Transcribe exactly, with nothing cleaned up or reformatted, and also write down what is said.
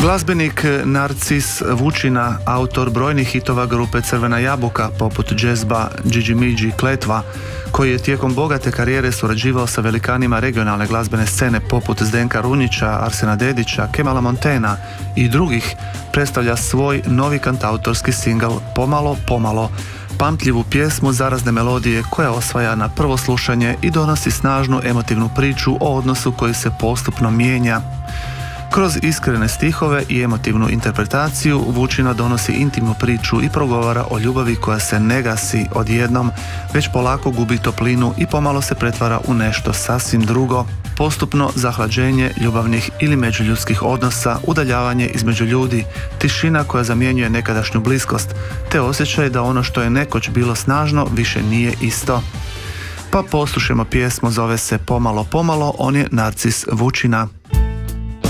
Glazbenik Narcis Vučina, autor brojnih hitova grupe Crvena jabuka poput Džezba, Gigi Migi, Kletva, koji je tijekom bogate karijere surađivao sa velikanima regionalne glazbene scene poput Zdenka Runjića, Arsena Dedića, Kemala Montena i drugih, predstavlja svoj novi kantautorski singl Pomalo, pomalo, pamtljivu pjesmu zarazne melodije koja osvaja na prvo slušanje i donosi snažnu emotivnu priču o odnosu koji se postupno mijenja. Kroz iskrene stihove i emotivnu interpretaciju Vučina donosi intimnu priču i progovara o ljubavi koja se ne gasi odjednom, već polako gubi toplinu i pomalo se pretvara u nešto sasvim drugo. Postupno zahlađenje ljubavnih ili međuljudskih odnosa, udaljavanje između ljudi, tišina koja zamjenjuje nekadašnju bliskost, te osjećaj da ono što je nekoć bilo snažno više nije isto. Pa poslušajmo pjesmu, zove se Pomalo, pomalo, on je Narcis Vučina.